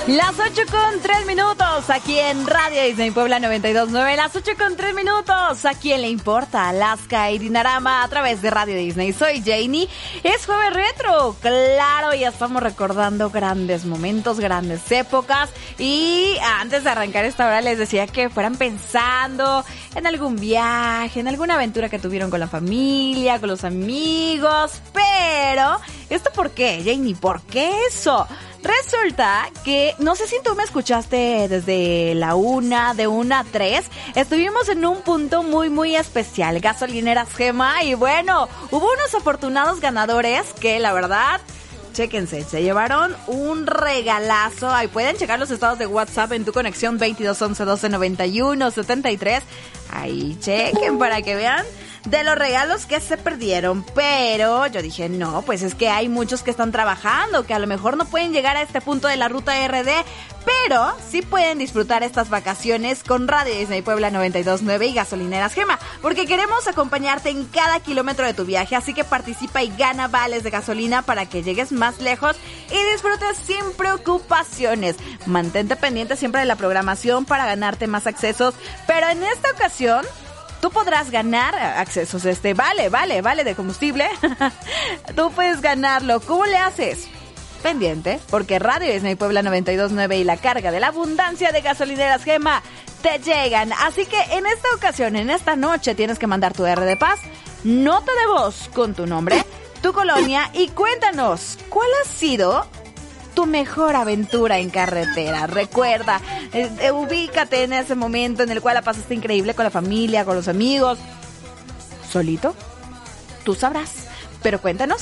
Las 8:03 aquí en Radio Disney Puebla 92.9. Las 8:03 aquí en Le Importa, Alaska y Dinarama a través de Radio Disney. Soy Janie. Es Jueves Retro. Claro, ya estamos recordando grandes momentos, grandes épocas. Y antes de arrancar esta hora les decía que fueran pensando en algún viaje, en alguna aventura que tuvieron con la familia, con los amigos. Pero, ¿esto por qué, Janie? ¿Por qué eso? Resulta que, no sé si tú me escuchaste desde la 1, de 1 a 3, estuvimos en un punto muy especial, Gasolineras Gema, y bueno, hubo unos afortunados ganadores que la verdad, chéquense, se llevaron un regalazo. Ahí pueden checar los estados de WhatsApp en tu conexión 22 11 12 91 73, ahí chequen para que vean de los regalos que se perdieron. Pero yo dije, no, pues es que hay muchos que están trabajando, que a lo mejor no pueden llegar a este punto de la ruta RD, pero sí pueden disfrutar estas vacaciones con Radio Disney Puebla 92.9 y Gasolineras Gema, porque queremos acompañarte en cada kilómetro de tu viaje, así que participa y gana vales de gasolina para que llegues más lejos y disfrutes sin preocupaciones. Mantente pendiente siempre de la programación para ganarte más accesos, pero en esta ocasión tú podrás ganar accesos, vale de combustible. Tú puedes ganarlo. ¿Cómo le haces? Pendiente, porque Radio Disney Puebla 92.9 y la carga de la abundancia de Gasolineras Gema te llegan. Así que en esta ocasión, en esta noche, tienes que mandar tu R de paz, nota de voz con tu nombre, tu colonia y cuéntanos, ¿cuál ha sido tu mejor aventura en carretera? Recuerda, ubícate en ese momento en el cual la pasaste increíble con la familia, con los amigos, solito, tú sabrás. Pero cuéntanos,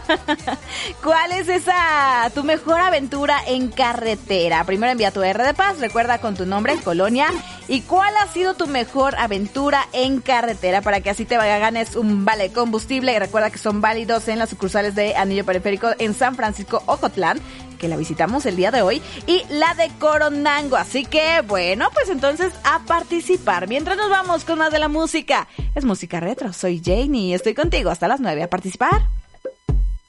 ¿cuál es tu mejor aventura en carretera? Primero envía tu R de paz, recuerda con tu nombre, colonia, y cuál ha sido tu mejor aventura en carretera para que así te ganes un vale de combustible. Y recuerda que son válidos en las sucursales de Anillo Periférico en San Francisco, Ocotlán, que la visitamos el día de hoy, y la de Coronango. Así que, bueno, pues entonces a participar. Mientras nos vamos con más de la música, es música retro. Soy Janie y estoy contigo hasta las 9 a participar.